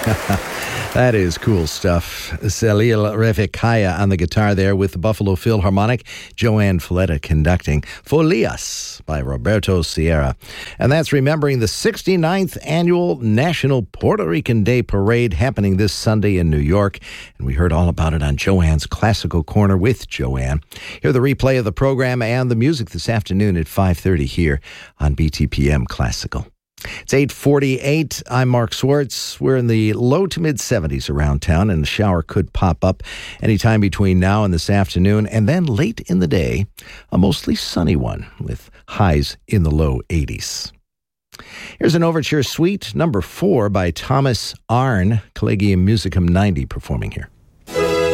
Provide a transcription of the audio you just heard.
That is cool stuff. Celil Revikaya on the guitar there with the Buffalo Philharmonic, Joanne Fleta conducting. Folias by Roberto Sierra. And that's remembering the 69th annual National Puerto Rican Day Parade happening this Sunday in New York. And we heard all about it on Joanne's Classical Corner with Joanne. Hear the replay of the program and the music this afternoon at 5:30 here on BTPM Classical. It's 8:48. I'm Mark Swartz. We're in the low to mid 70s around town, and the shower could pop up anytime between now and this afternoon. And then late in the day, a mostly sunny one with highs in the low 80s. Here's an overture suite, number 4 by Thomas Arne, Collegium Musicum 90, performing here.